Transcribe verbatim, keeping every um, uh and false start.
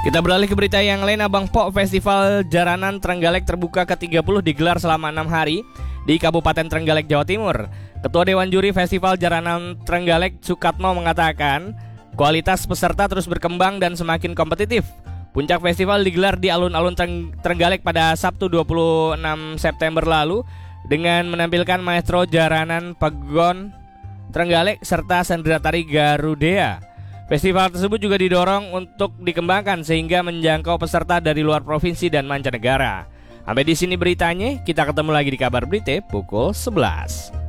Kita beralih ke berita yang lain. Abang Po Festival Jaranan Trenggalek terbuka ke tiga puluh digelar selama enam hari di Kabupaten Trenggalek, Jawa Timur. Ketua Dewan Juri Festival Jaranan Trenggalek, Sukatmo, mengatakan kualitas peserta terus berkembang dan semakin kompetitif. Puncak festival digelar di alun-alun Trenggalek pada Sabtu dua puluh enam September lalu dengan menampilkan maestro Jaranan Pegon Trenggalek serta sendratari Garudea. Festival tersebut juga didorong untuk dikembangkan sehingga menjangkau peserta dari luar provinsi dan mancanegara. Sampai di sini beritanya, kita ketemu lagi di Kabar Berita pukul sebelas.